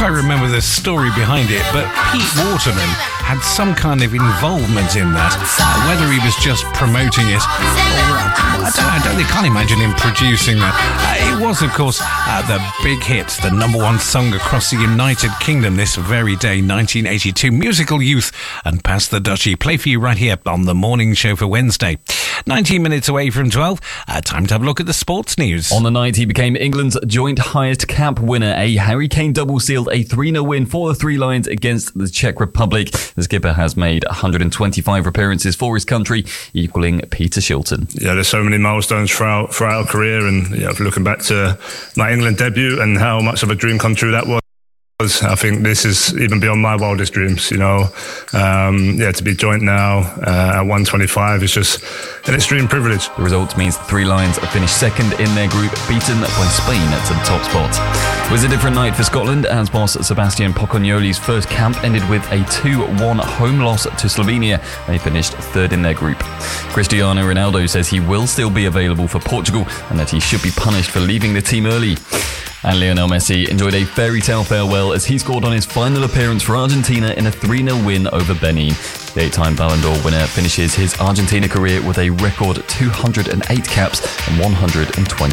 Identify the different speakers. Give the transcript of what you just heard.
Speaker 1: quite remember the story behind it, but Pete Waterman had some kind of involvement in that. Whether he was just promoting it, or I can't imagine him producing that. It was, of course, the big hit, the number one song across the United Kingdom this very day, 1982. Musical Youth and Pass the Dutchie. Play for you right here on the morning show for Wednesday. 19 minutes away from 12. Time to have a look at the sports news.
Speaker 2: On the night, he became England's joint highest cap winner. A Harry Kane double sealed a 3-0 win for the Three Lions against the Czech Republic. The skipper has made 125 appearances for his country, equaling Peter Shilton.
Speaker 3: Yeah, there's so many milestones throughout our career, and looking back to my England debut and how much of a dream come true that was. I think this is even beyond my wildest dreams, to be joint now at 125 is just an extreme privilege.
Speaker 2: The result means the Three Lions have finished second in their group, beaten by Spain to the top spot. It was a different night for Scotland as boss Sebastian Pocognoli's first camp ended with a 2-1 home loss to Slovenia. They finished third in their group. Cristiano Ronaldo says he will still be available for Portugal and that he should be punished for leaving the team early. And Lionel Messi enjoyed a fairy tale farewell as he scored on his final appearance for Argentina in a 3-0 win over Benin. The 8-time Ballon d'Or winner finishes his Argentina career with a record 208 caps and 120